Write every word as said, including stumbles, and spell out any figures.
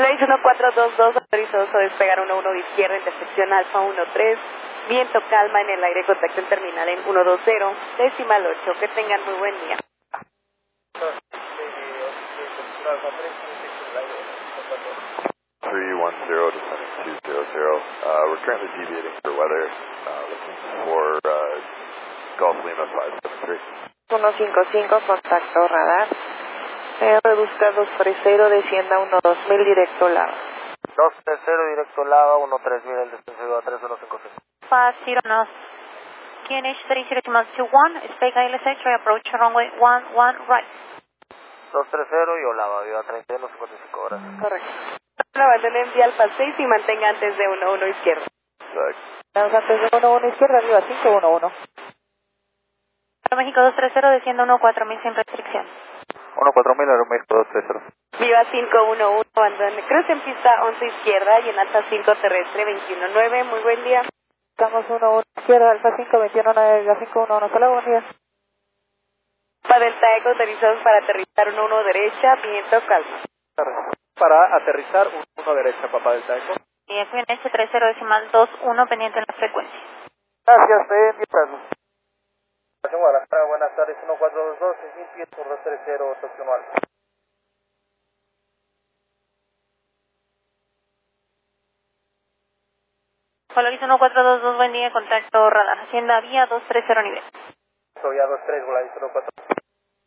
Volaris uno cuatro dos dos, autorizoso despegar uno uno de izquierda, intersección Alfa uno tres, viento calma en el aire, contacto en terminal en uno dos cero, decimal ocho, que tengan muy buen día. three one zero, descending two zero zero. Uh, we're currently deviating for weather, uh, looking for uh, Golf Lima five seven three. uno cinco cinco, contacto radar. Eh, reduzca dos tres cero, descienda uno dos mil, directo lava. dos tres cero, directo lava, uno tres mil, el descenso a tres uno cinco cinco. five zero knots. Q N H three zero two one, Spake I L S X, approach runway one one right. dos tres cero y Olava, viva treinta y uno cincuenta y cinco horas. Correcto. Abandonen en vía Alfa seis y mantenga antes de uno uno izquierda. Vamos antes de uno uno izquierda, arriba cinco uno uno. México dos tres cero, desciende uno cuatro mil sin restricción. uno cuatro mil, Aeroméxico dos tres cero. Viva cinco uno uno, abandone cruce en pista once izquierda y en Alfa cinco terrestre veintiuno nueve, muy buen día. Estamos uno uno izquierda, Alfa cinco, veintiuno nueve, cinco uno uno, hola, buen día. Para Delta Eco, autorizados para aterrizar uno uno derecha, viento calma. Para aterrizar uno uno derecha, papá Delta Eco. Y Q N H tres cero decimal dos uno, pendiente en la frecuencia. Gracias, te envío. Guadalajara, buenas tardes, uno cuatro dos dos, seis mil pies por dos tres cero, Tokio Alfa. Volaris uno cuatro dos dos, buen día, contacto radar. Hacienda vía dos tres cero nivel. Soy a dos tres, Volaris uno cuatro.